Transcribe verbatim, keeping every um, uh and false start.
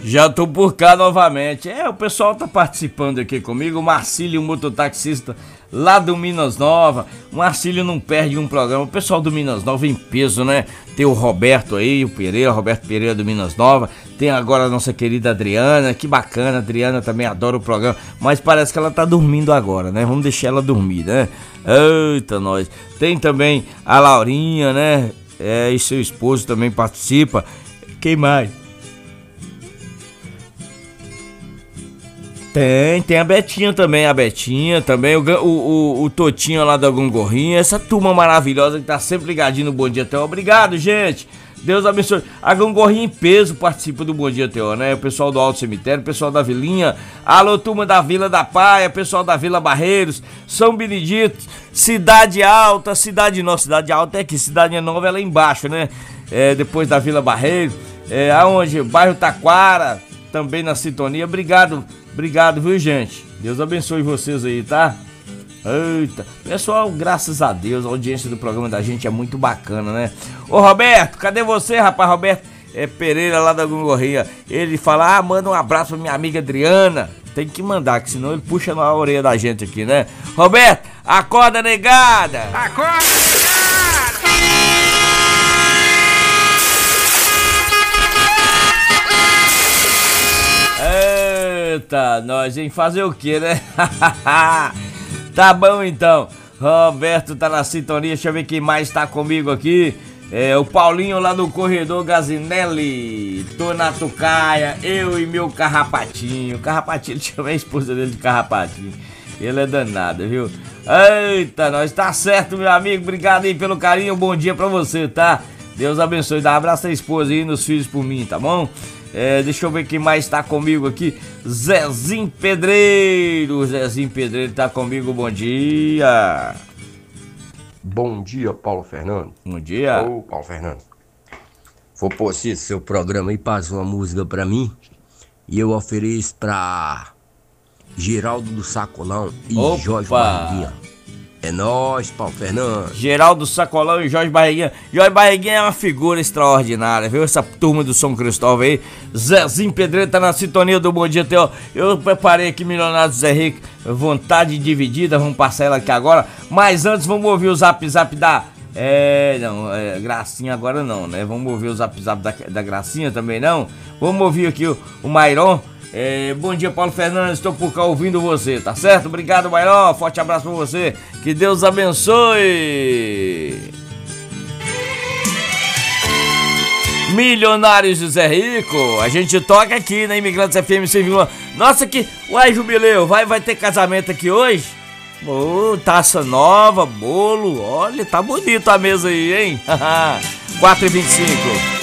Já tô por cá novamente. É, o pessoal tá participando aqui comigo. O Marcílio, mototaxista lá do Minas Nova. O Marcílio não perde um programa. O pessoal do Minas Nova em peso, né? Tem o Roberto aí, o Pereira, Roberto Pereira do Minas Nova. Tem agora a nossa querida Adriana. Que bacana, a Adriana também adora o programa. Mas parece que ela tá dormindo agora, né? Vamos deixar ela dormir, né? Eita, nós. Tem também a Laurinha, né? É, e seu esposo também participa. Quem mais? Tem, tem a Betinha também, a Betinha também, o, o, o, o Totinho lá da Gongorrinha, essa turma maravilhosa que tá sempre ligadinho no Bom Dia Teó. Obrigado, gente. Deus abençoe. A Gongorrinha em peso participa do Bom Dia Teó, né? O pessoal do Alto Cemitério, o pessoal da Vilinha, alô, turma da Vila da Paia, pessoal da Vila Barreiros, São Benedito, Cidade Alta, Cidade Nova, Cidade Alta é aqui, Cidade Nova ela é embaixo, né? É, depois da Vila Barreiros, é, aonde? Bairro Taquara, também na sintonia. Obrigado. Obrigado, viu, gente? Deus abençoe vocês aí, tá? Eita. Pessoal, graças a Deus, a audiência do programa da gente é muito bacana, né? Ô, Roberto, cadê você, rapaz? Roberto é, Pereira, lá da Gongorrinha. Ele fala, ah, manda um abraço pra minha amiga Adriana. Tem que mandar, que senão ele puxa na orelha da gente aqui, né? Roberto, acorda, negada! Acorda, negada! Eita, nós, hein? Fazer o que, né? Tá bom, então. Roberto tá na sintonia. Deixa eu ver quem mais tá comigo aqui. É o Paulinho lá do Corredor Gazinelli. Tô na Tucaia, eu e meu Carrapatinho. Carrapatinho, deixa eu ver a esposa dele de Carrapatinho. Ele é danado, viu? Eita, nós, tá certo, meu amigo. Obrigado aí pelo carinho. Bom dia pra você, tá? Deus abençoe. Dá um abraço à esposa aí e nos filhos por mim, tá bom? É, deixa eu ver quem mais tá comigo aqui. Zezinho Pedreiro. Zezinho Pedreiro tá comigo, bom dia. Bom dia, Paulo Fernando. Bom dia. Ô, Paulo Fernando. Vou pôr esse seu programa aí, passa uma música pra mim. E eu ofereço pra Geraldo do Sacolão e Opa. Jorge Barriguinha. É nóis, Paulo Fernando. Geraldo Sacolão e Jorge Barriguinha. Jorge Barriguinha é uma figura extraordinária, viu? Essa turma do São Cristóvão aí. Zezinho Pedreiro tá na sintonia do Bom Dia Teó. Eu preparei aqui Milionário Zé Rico, vontade dividida. Vamos passar ela aqui agora. Mas antes vamos ouvir o zap zap da... É, não, é, Gracinha agora não, né? Vamos ouvir o zap zap da, da Gracinha também não. Vamos ouvir aqui o, o Mairon. É, bom dia, Paulo Fernando, estou por cá ouvindo você, tá certo? Obrigado, Mairon, forte abraço pra você, que Deus abençoe. Milionários de Zé Rico, a gente toca aqui na Imigrantes F M cem vírgula um. Nossa, que... Uai, Jubileu, vai, vai ter casamento aqui hoje? Oh, taça nova, bolo, olha, tá bonito a mesa aí, hein? quatro e vinte e cinco.